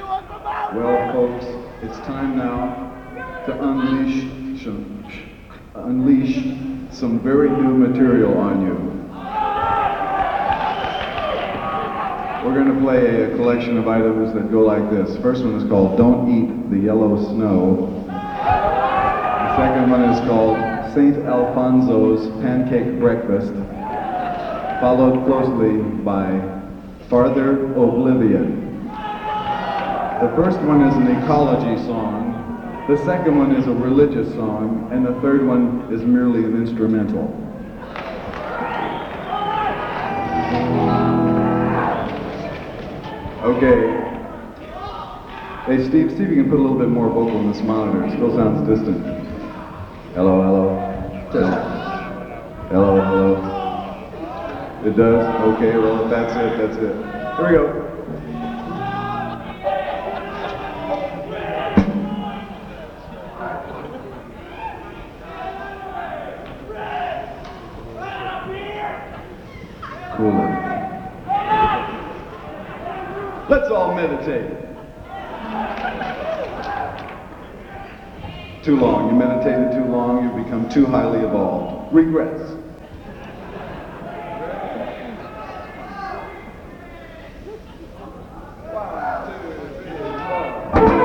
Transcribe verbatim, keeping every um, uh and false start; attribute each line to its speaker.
Speaker 1: Well, folks, it's time now to unleash some, unleash some very new material on you. We're going to play a collection of items that go like this. First one is called Don't Eat the Yellow Snow. The second one is called Saint Alfonso's Pancake Breakfast, followed closely by Farther Oblivion. The first one is an ecology song, the second one is a religious song, and the third one is merely an instrumental. Okay. Hey Steve, see if you can put a little bit more vocal in this monitor. It still sounds distant. Hello, hello. Hello, hello. It does? Okay, well if that's it, that's it. Here we go. Cool. Let's all meditate. Too long. You meditated too long, you become too highly evolved. Regrets.